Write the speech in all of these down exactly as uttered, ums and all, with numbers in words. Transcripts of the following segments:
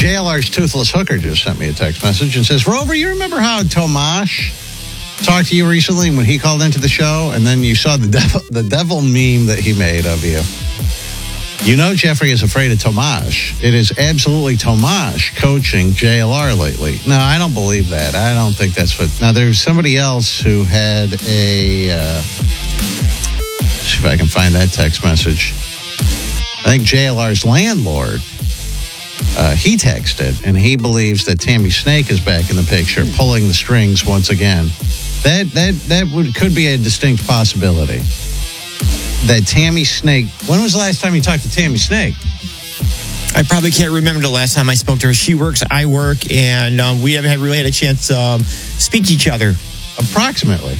J L R's Toothless Hooker just sent me a text message and says, Rover, you remember how Tomash talked to you recently when he called into the show? And then you saw the devil, the devil meme that he made of you. You know Jeffrey is afraid of Tomash. It is absolutely Tomash coaching J L R lately. No, I don't believe that. I don't think that's what... Now, there's somebody else who had a... Uh, see if I can find that text message. I think J L R's landlord, uh, he texted, and he believes that Tammy Snake is back in the picture, pulling the strings once again. That that that would could be a distinct possibility. That Tammy Snake... When was the last time you talked to Tammy Snake? I probably can't remember the last time I spoke to her. She works, I work, and um, we haven't had, really had a chance to um, speak to each other. Approximately.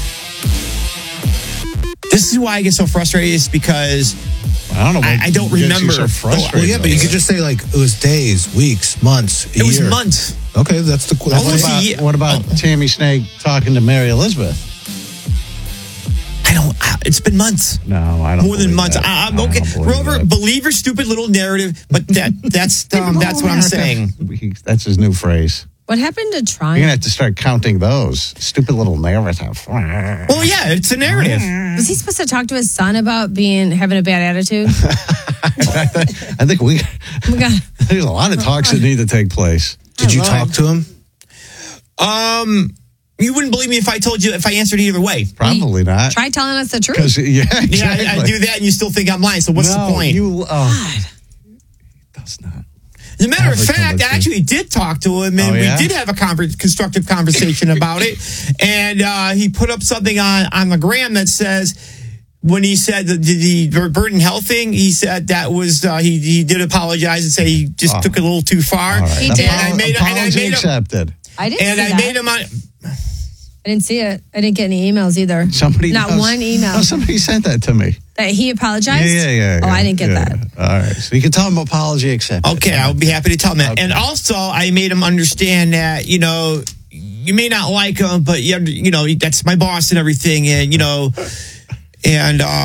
This is why I get so frustrated, is because I don't know. I, I don't remember. So frustrated well, yeah, but you could just say, like, it was days, weeks, months, a It was year. months. Okay, that's the... That's Almost What a about, year. what about Oh. Tammy Snake talking to Mary Elizabeth? I don't... It's been months. No, I don't More than believe months. that. I, I'm I okay. don't believe Rover, that. believe your stupid little narrative, but that that's um, that's what I'm saying. He- That's his new phrase. What happened to You're trying? going to have to start counting those. Stupid little narrative. Well, yeah, it's a narrative. Was he supposed to talk to his son about being having a bad attitude? I think we... Oh my God. There's a lot of talks that need to take place. Did you Lord. talk to him? Um, you wouldn't believe me if I told you, if I answered either way. Probably not. Try telling us the truth. Because, yeah, exactly. Yeah, I, I do that, and you still think I'm lying. So what's no, the point? You, oh, that's not. As a matter of Never fact, told I us actually did talk to him, and Oh, yeah? we did have a conver- constructive conversation about it. And uh, he put up something on, on the gram that says, when he said the, the Burton Health thing, he said that was, uh, he, he did apologize and say he just Oh. took it a little too far. All right. He And did. I made, and I Apology made him, accepted. I didn't and see I that. made him on... I didn't see it. I didn't get any emails either. Somebody Not knows- one email. No, somebody sent that to me. That he apologized? Yeah, yeah, yeah. Oh, yeah, I didn't get yeah. that. All right. So you can tell him apology accepted. Okay, I'll be happy to tell him that. Okay. And also, I made him understand that, you know, you may not like him, but, you you know, that's my boss and everything. And, you know, and... uh